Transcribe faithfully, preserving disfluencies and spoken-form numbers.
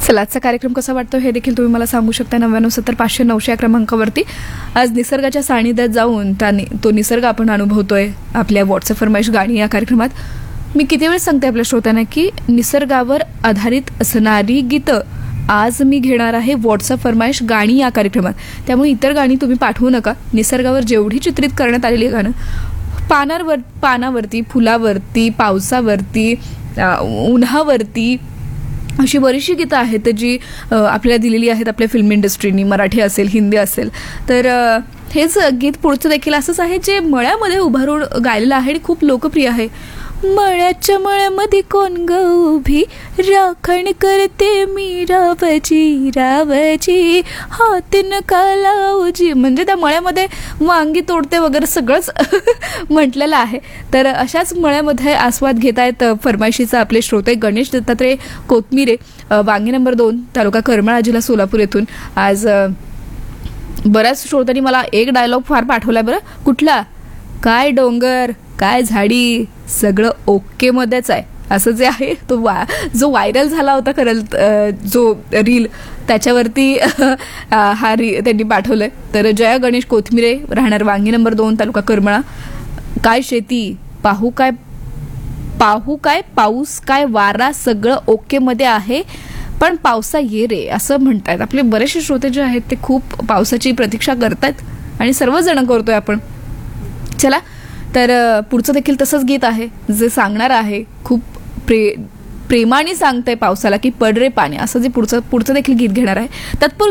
चला, आजचा कार्यक्रम कसा वाटतो हे देखील तुम्ही मला सांगू शकता नव्याण्णव सत्तर पाचशे नऊशे या क्रमांकावरती. आज निसर्गाच्या सानिध्यात जाऊन त्याने तो निसर्ग आपण अनुभवतोय आपल्या व्हॉट्सअप फरमाईश गाणी या कार्यक्रमात. मी किती वेळ सांगते आपल्या श्रोत्यांना की निसर्गावर आधारित असणारी गीतं आज मी घेणार आहे व्हॉट्सअप फरमाईश गाणी या कार्यक्रमात. त्यामुळे इतर गाणी तुम्ही पाठवू नका. निसर्गावर जेवढी चित्रित करण्यात आलेली गाणं, पानावर पानावरती, फुलावरती, पावसावरती, उन्हावरती, अशी बरीचशी गीतं आहेत जी आपल्याला दिलेली आहेत आपल्या फिल्म इंडस्ट्रीनी, मराठी असेल हिंदी असेल. तर हेच गीत पुढचं देखील असंच आहे जे मळ्यामध्ये उभारून गायलेलं आहे आणि खूप लोकप्रिय आहे. मळ्याच्या मळ्यामध्ये कोण ग उभी, राखण करते मी रावजी रावजी, हातीन कालावजी. म्हणजे त्या मळ्यामध्ये वांगी तोडते वगैरे सगळंच म्हटलेलं आहे. तर अशाच मळ्यामध्ये आस्वाद घेत आहेत फरमाईशीचा आपले श्रोते गणेश दत्तात्रय कोथमिरे, वांगी नंबर दोन, तालुका करमाळा, जिल्हा सोलापूर येथून. आज बऱ्याच श्रोत्यांनी मला एक डायलॉग फार पाठवलाय बरं. कुठला? काय डोंगर काय झाडी सगळं ओके मध्येच आहे, असं जे आहे तो वा जो व्हायरल झाला होता खरं जो रील, त्याच्यावरती हा री त्यांनी पाठवलंय. तर जया गणेश कोथमिरे, राहणार वांगी नंबर दोन, तालुका करमाळा. काय शेती पाहू काय पाहू काय पाऊस काय वारा सगळं ओके मध्ये आहे, पण पावसा ये रे, असं म्हणतायत आपले बरेचसे श्रोते जे आहेत. ते खूप पावसाची प्रतीक्षा करतायत आणि सर्वजण करतोय आपण. चला, तर पुढचं देखील तसंच गीत आहे जे सांगणार आहे, खूप प्रे प्रेमाने सांगतंय पावसाला की पड रे पाणी, असं जे पुढचं पुढचं देखील गीत घेणार आहे. तत्पूर्वी